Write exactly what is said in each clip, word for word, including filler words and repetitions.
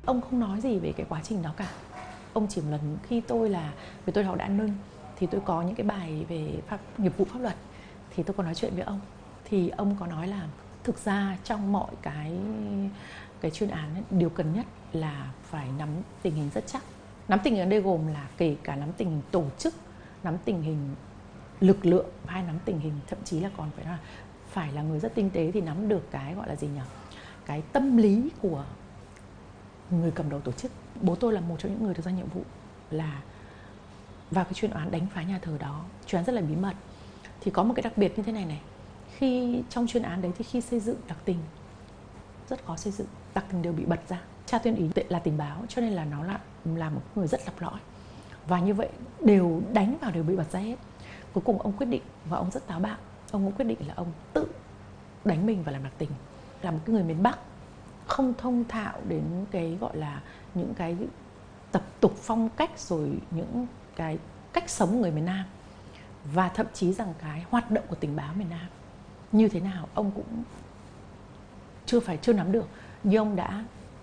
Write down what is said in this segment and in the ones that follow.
Ông không nói gì về cái quá trình đó cả. Ông chỉ một lần khi tôi là vì tôi học đại an ninh thì tôi có những cái bài về pháp, nghiệp vụ pháp luật, thì tôi có nói chuyện với ông. Thì ông có nói là thực ra trong mọi cái cái chuyên án ấy, điều cần nhất là phải nắm tình hình rất chắc. Nắm tình hình ở đây gồm là kể cả nắm tình hình tổ chức, nắm tình hình lực lượng, hay nắm tình hình thậm chí là còn phải là phải là người rất tinh tế thì nắm được cái gọi là gì nhỉ? Cái tâm lý của người cầm đầu tổ chức. Bố tôi là một trong những người được giao nhiệm vụ là vào cái chuyên án đánh phá nhà thờ đó, chuyên án rất là bí mật. Thì có một cái đặc biệt như thế này này, khi trong chuyên án đấy thì khi xây dựng đặc tình rất khó xây dựng, đặc tình đều bị bật ra. Cha Tuyên Ý là tình báo cho nên là nó là là một người rất lọc lõi, và như vậy đều đánh vào đều bị bật ra hết. Cuối cùng ông quyết định, và ông rất táo bạo, ông cũng quyết định là ông tự đánh mình và làm đặc tình. Là một cái người miền Bắc không thông thạo đến cái gọi là những cái tập tục phong cách, rồi những cái cách sống của người miền Nam, và thậm chí rằng cái hoạt động của tình báo miền Nam như thế nào ông cũng chưa phải chưa nắm được. Nhưng ông đã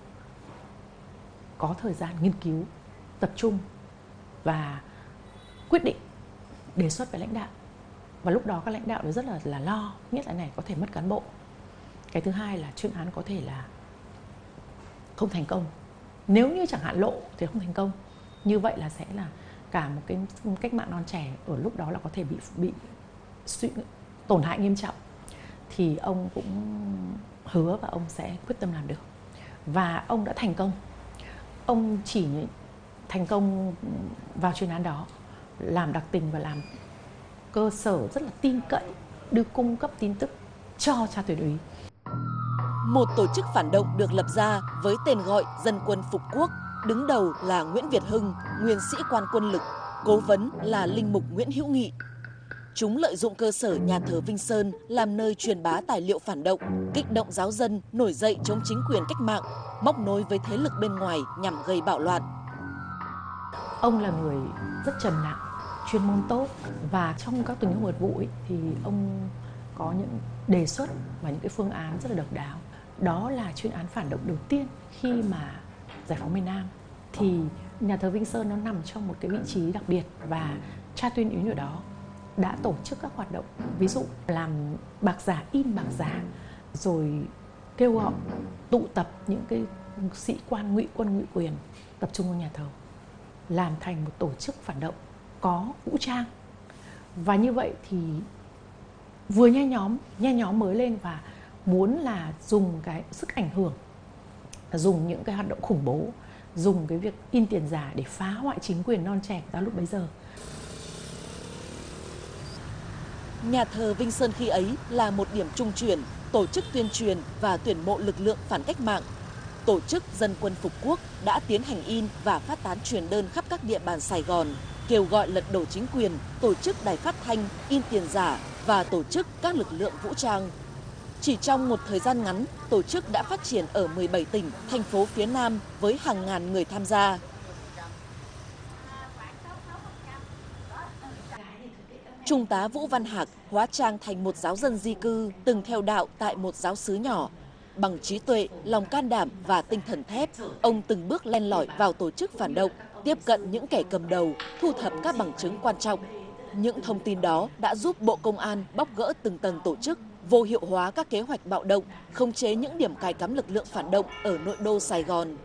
có thời gian nghiên cứu tập trung và quyết định đề xuất với lãnh đạo. Và lúc đó các lãnh đạo đều rất là, là lo, nhất là này có thể mất cán bộ. Cái thứ hai là chuyên án có thể là không thành công. Nếu như chẳng hạn lộ thì không thành công. Như vậy là sẽ là cả một cái cách mạng non trẻ ở lúc đó là có thể bị bị suy, tổn hại nghiêm trọng. Thì ông cũng hứa và ông sẽ quyết tâm làm được. Và ông đã thành công. Ông chỉ thành công vào chuyên án đó, làm đặc tình và làm cơ sở rất là tin cậy, đưa cung cấp tin tức cho cha Tuyên Úy. Một tổ chức phản động được lập ra với tên gọi Dân quân phục quốc, đứng đầu là Nguyễn Việt Hưng, nguyên sĩ quan quân lực, cố vấn là linh mục Nguyễn Hữu Nghị. Chúng lợi dụng cơ sở nhà thờ Vinh Sơn làm nơi truyền bá tài liệu phản động, kích động giáo dân nổi dậy chống chính quyền cách mạng, móc nối với thế lực bên ngoài nhằm gây bạo loạn. Ông là người rất trầm lặng, chuyên môn tốt, và trong các tình huống nghiệp vụ ấy, thì ông có những đề xuất và những cái phương án rất là độc đáo. Đó là chuyên án phản động đầu tiên khi mà giải phóng miền Nam. Thì nhà thờ Vinh Sơn nó nằm trong một cái vị trí đặc biệt, và cha Tuyên Úy ở đó đã tổ chức các hoạt động, ví dụ làm bạc giả, in bạc giả, rồi kêu gọi tụ tập những cái sĩ quan ngụy quân ngụy quyền tập trung vào nhà thờ, làm thành một tổ chức phản động có vũ trang. Và như vậy thì vừa nhe nhóm, nhe nhóm mới lên và muốn là dùng cái sức ảnh hưởng, dùng những cái hoạt động khủng bố, dùng cái việc in tiền giả để phá hoại chính quyền non trẻ của ta lúc bấy giờ. Nhà thờ Vinh Sơn khi ấy là một điểm trung chuyển, tổ chức tuyên truyền và tuyển mộ lực lượng phản cách mạng. Tổ chức Dân quân phục quốc đã tiến hành in và phát tán truyền đơn khắp các địa bàn Sài Gòn, kêu gọi lật đổ chính quyền, tổ chức đài phát thanh, in tiền giả và tổ chức các lực lượng vũ trang. Chỉ trong một thời gian ngắn, tổ chức đã phát triển ở mười bảy tỉnh, thành phố phía Nam với hàng ngàn người tham gia. Trung tá Vũ Văn Hạc hóa trang thành một giáo dân di cư từng theo đạo tại một giáo xứ nhỏ. Bằng trí tuệ, lòng can đảm và tinh thần thép, ông từng bước len lỏi vào tổ chức phản động, tiếp cận những kẻ cầm đầu, thu thập các bằng chứng quan trọng. Những thông tin đó đã giúp Bộ Công an bóc gỡ từng tầng tổ chức, vô hiệu hóa các kế hoạch bạo động, khống chế những điểm cài cắm lực lượng phản động ở nội đô Sài Gòn.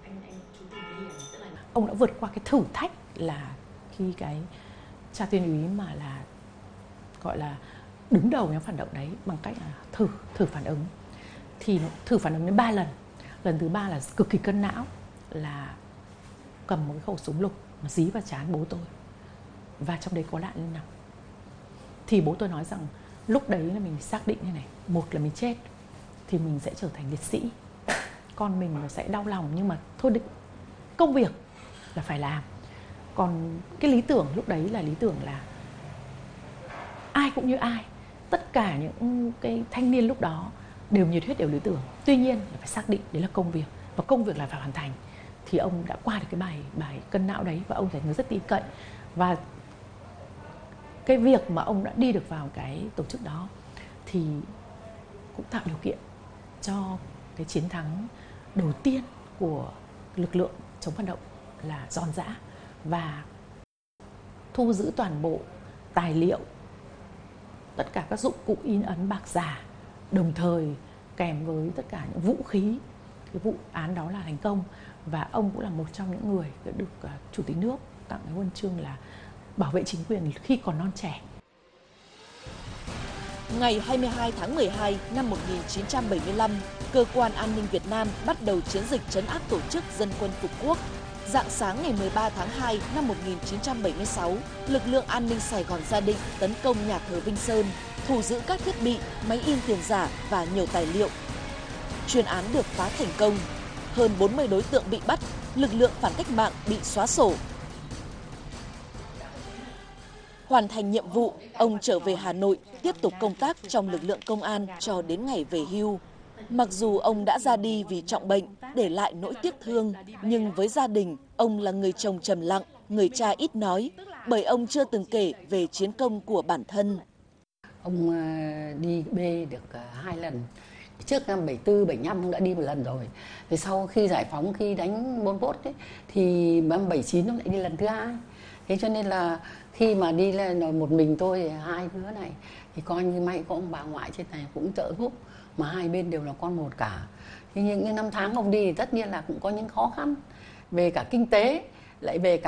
Ông đã vượt qua cái thử thách là khi cái cha Tuyên Úy mà là gọi là đứng đầu nhóm phản động đấy bằng cách là thử thử phản ứng. Thì thử phản ứng đến ba lần. Lần thứ ba là cực kỳ cân não, là cầm một cái khẩu súng lục mà dí vào trán bố tôi, và trong đấy có đạn liên nòng. Thì bố tôi nói rằng lúc đấy là mình xác định như này, một là mình chết thì mình sẽ trở thành liệt sĩ, con mình nó sẽ đau lòng, nhưng mà thôi định công việc là phải làm. Còn cái lý tưởng lúc đấy là lý tưởng là ai cũng như ai, tất cả những cái thanh niên lúc đó đều nhiệt huyết, đều lý tưởng. Tuy nhiên là phải xác định đấy là công việc, và công việc là phải hoàn thành. Thì ông đã qua được cái bài bài cân não đấy, và ông là người rất tin cậy. Và cái việc mà ông đã đi được vào cái tổ chức đó thì cũng tạo điều kiện cho cái chiến thắng đầu tiên của lực lượng chống phản động là giòn giã và thu giữ toàn bộ tài liệu, tất cả các dụng cụ in ấn bạc giả, đồng thời kèm với tất cả những vũ khí. Cái vụ án đó là thành công và ông cũng là một trong những người được Chủ tịch nước tặng cái huân chương là bảo vệ chính quyền khi còn non trẻ. Ngày hai mươi hai tháng mười hai năm một nghìn chín trăm bảy mươi lăm, Cơ quan An ninh Việt Nam bắt đầu chiến dịch trấn áp tổ chức Dân quân Phục quốc. Rạng sáng ngày mười ba tháng hai năm một nghìn chín trăm bảy mươi sáu, lực lượng an ninh Sài Gòn Gia Định tấn công nhà thờ Vinh Sơn, thu giữ các thiết bị, máy in tiền giả và nhiều tài liệu. Chuyên án được phá thành công, hơn bốn mươi đối tượng bị bắt, lực lượng phản cách mạng bị xóa sổ. Hoàn thành nhiệm vụ, ông trở về Hà Nội tiếp tục công tác trong lực lượng công an cho đến ngày về hưu. Mặc dù ông đã ra đi vì trọng bệnh, để lại nỗi tiếc thương, nhưng với gia đình, ông là người chồng trầm lặng, người cha ít nói, bởi ông chưa từng kể về chiến công của bản thân. Ông đi B được hai lần. Trước năm bảy tư, bảy lăm ông đã đi một lần rồi. Thì sau khi giải phóng, khi đánh Pol Pot ấy, thì năm bảy chín ông lại đi lần thứ hai. Thế cho nên là khi mà đi lên một mình tôi thì hai đứa này thì coi như may có ông bà ngoại trên này cũng trợ giúp, mà hai bên đều là con một cả. Thế nhưng những năm tháng ông đi thì tất nhiên là cũng có những khó khăn về cả kinh tế, lại về cả